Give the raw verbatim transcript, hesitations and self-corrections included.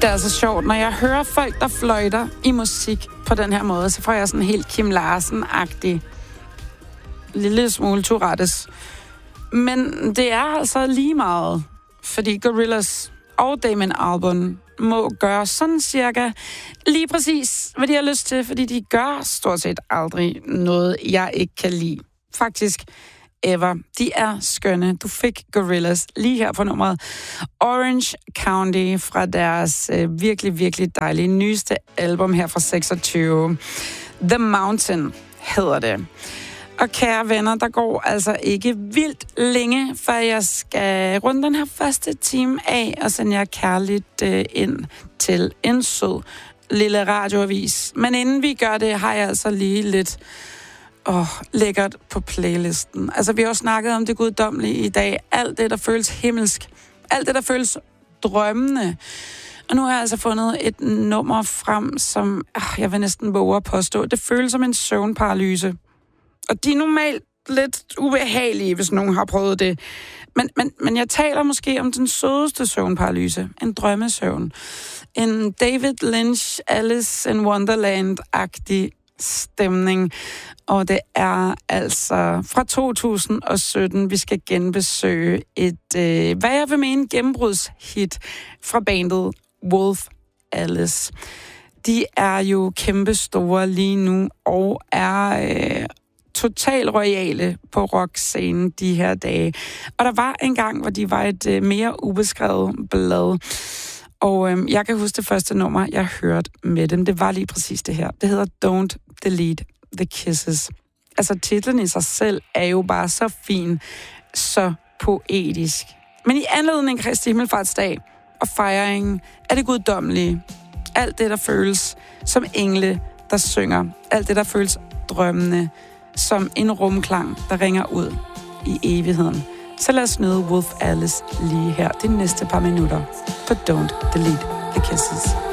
Det er altså sjovt, når jeg hører folk, der fløjter i musik på den her måde, så får jeg sådan helt Kim Larsen-agtig lille smule Tourettes. Men det er altså lige meget, fordi Gorillaz og Damon Albarn må gøre sådan cirka lige præcis, hvad de har lyst til, fordi de gør stort set aldrig noget, jeg ikke kan lide. Faktisk ever. De er skønne. Du fik Gorillaz lige her på nummeret Orange County fra deres øh, virkelig, virkelig dejlige nyeste album her fra seksogtyve. The Mountain hedder det. Og kære venner, der går altså ikke vildt længe, før jeg skal runde den her første time af og sende jer kærligt øh, ind til en sød lille radioavis. Men inden vi gør det, har jeg altså lige lidt åh, lækkert på playlisten. Altså, vi har jo snakket om det guddommelige i dag. Alt det, der føles himmelsk. Alt det, der føles drømmende. Og nu har jeg altså fundet et nummer frem, som øh, jeg vil næsten våge at påstå. Det føles som en søvnparalyse. Og de er normalt lidt ubehagelige, hvis nogen har prøvet det. Men, men, men jeg taler måske om den sødeste søvnparalyse. En drømmesøvn. En David Lynch, Alice in Wonderland-agtig stemning. Og det er altså fra to tusind og sytten, vi skal genbesøge et, øh, hvad jeg vil mene, gennembrudshit fra bandet Wolf Alice. De er jo kæmpe store lige nu, og er øh, total royale på rockscenen de her dage. Og der var en gang, hvor de var et øh, mere ubeskrevet blad. Og øh, jeg kan huske det første nummer, jeg hørte med dem. Det var lige præcis det her. Det hedder Don't Delete the Kisses. Altså titlen i sig selv er jo bare så fin, så poetisk. Men i anledning af Kristi Himmelfartsdag og fejringen af det guddommelige, alt det, der føles som engle, der synger, alt det, der føles drømmende, som en rumklang, der ringer ud i evigheden. Så lad os nyde Wolf Alice lige her de næste par minutter på Don't Delete the Kisses.